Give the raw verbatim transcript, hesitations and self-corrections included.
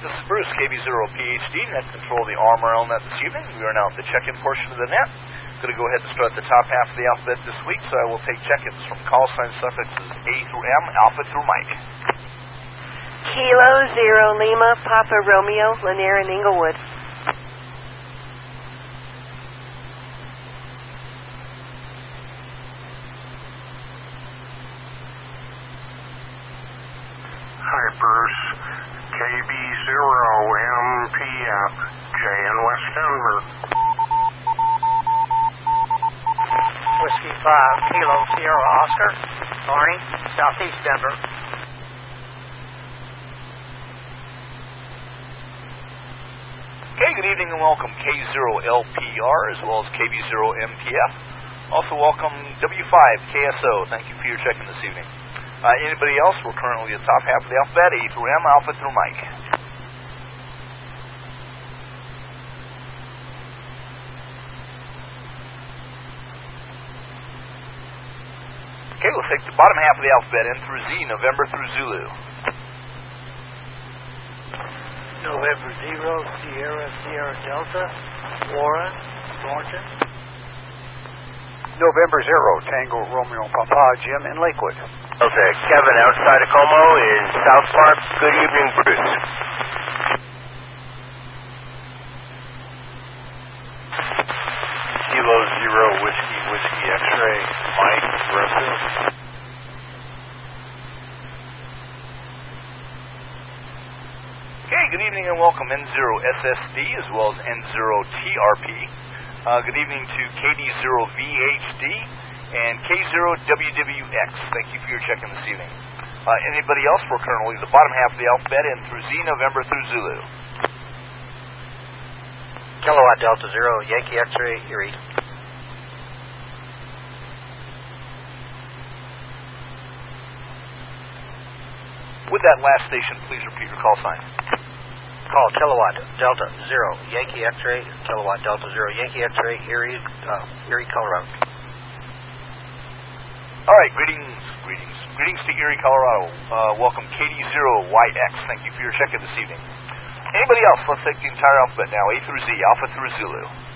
This is Bruce, K B zero P H D, net control of the Armor L net this evening. We are now at the check-in portion of the net. I'm going to go ahead and start the top half of the alphabet this week, so I will take check-ins from call sign suffixes A through M, Alpha through Mike. Kilo, Zero, Lima, Papa, Romeo, Lanier, and Inglewood. Hi, Bruce. K B zero M P F, J in West Denver. Whiskey five, Kilo, Sierra, Oscar, Barney, Southeast Denver. Okay, good evening and welcome K zero L P R as well as K B zero M P F. Also welcome W five K S O. Thank you for your check-in this evening. Uh, anybody else? We're currently at the top half of the alphabet, A through M, Alpha through Mike. Okay, we'll take the bottom half of the alphabet, N through Z, November through Zulu. November zero, Sierra, Sierra Delta, Warren, Thornton. November zero, Tango, Romeo, Papa, Jim in Lakewood. Okay, Kevin outside of Como in South Park. Good evening, Bruce. Kilo Zero Whiskey Whiskey X-Ray Mike Russell. Okay, good evening and welcome N zero S S D as well as N zero T R P. Uh, good evening to K D zero V H D and K zero W W X. Thank you for your check-in this evening. Uh, anybody else? We're currently the bottom half of the alphabet, N through Z, November through Zulu. Kilowatt Delta Zero, Yankee X-Ray, Erie. With that last station, please repeat your call sign. Call Kilowatt Delta Zero, Yankee X-Ray, Kilowatt Delta Zero, Yankee X-Ray, Erie, uh, Erie, Colorado. All right, greetings, greetings, greetings to Erie, Colorado. Uh, welcome K D zero Y X. Thank you for your check-in this evening. Anybody else? Let's take the entire alphabet now, A through Z, Alpha through Zulu.